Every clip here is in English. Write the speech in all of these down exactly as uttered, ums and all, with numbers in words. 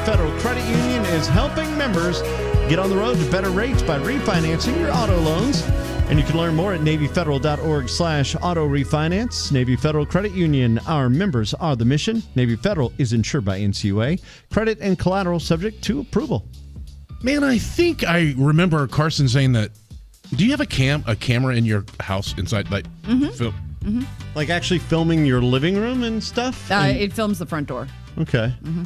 Federal Credit Union is helping members get on the road to better rates by refinancing your auto loans. And you can learn more at NavyFederal.org slash auto refinance. Navy Federal Credit Union. Our members are the mission. Navy Federal is insured by N C U A. Credit and collateral subject to approval. Man, I think I remember Carson saying that. Do you have a cam, a camera in your house inside? Like, Mm-hmm. film? Mm-hmm. Like actually filming your living room and stuff? Uh, and- it films the front door. Okay. Mm-hmm.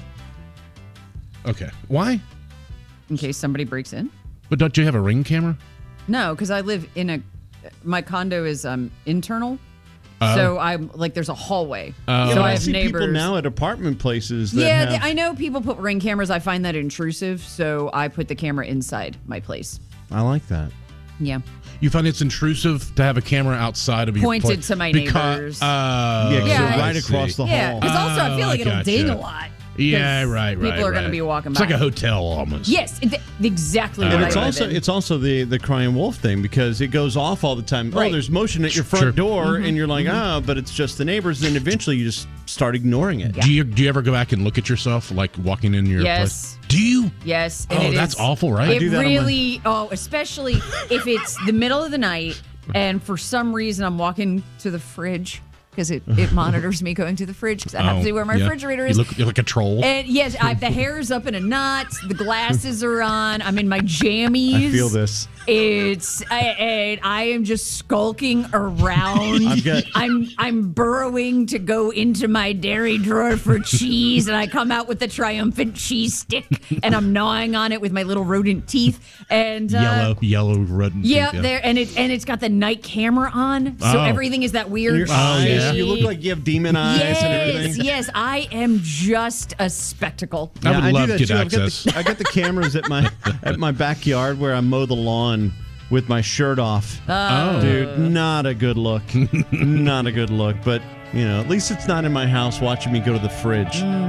Okay. Why? In case somebody breaks in. But don't you have a Ring camera? No, because I live in a. My condo is um internal, Oh. so I'm like there's a hallway. Oh. Yeah, So but I I have see neighbors. people now at apartment places that Yeah, have... th- I know people put Ring cameras. I find that intrusive, so I put the camera inside my place. I like that. Yeah. You find it's intrusive to have a camera outside of your Pointed place? to my Because- neighbors. Uh, Yeah, 'cause Yeah, they're I right across the Yeah, hall. because also I feel Oh, like I it'll gotcha. ding a lot. Yeah, 'cause right, right. People are going to right. be walking It's by. like a hotel almost. Yes, th- exactly. And what it's I live also in. it's also the the crying wolf thing because it goes off all the time. Right. Oh, there's motion at your front Sure. door, Mm-hmm. and you're like, oh, but it's just the neighbors. Then eventually you just start ignoring it. Do you do you ever go back and look at yourself, like walking in your Yes. place? Do you? Yes. And Oh, it that's is- awful, right? I It do that on my- really, oh, especially if it's the middle of the night and for some reason I'm walking to the fridge because it, it monitors me going to the fridge because I have Oh, to see where my yeah. refrigerator You is. look, you're like a troll. And yes, I have the hair's up in a knot. The glasses are on. I'm in my jammies. I feel this. It's I, and I am just skulking around. I've got- I'm I'm burrowing to go into my dairy drawer for cheese, and I come out with the triumphant cheese stick, and I'm gnawing on it with my little rodent teeth. And uh, yellow, yellow rodent. yeah, teeth, there, and it and it's got the night camera on, so Oh. everything is that weird. Your Oh, eyes, yeah. you look like you have demon eyes Yes, and everything. yes, I am just a spectacle. I would do love that to too. get I've got access. the- I got the cameras at my at my backyard where I mow the lawn with my shirt off. Oh. Dude, not a good look. Not a good look. But, you know, at least it's not in my house watching me go to the fridge.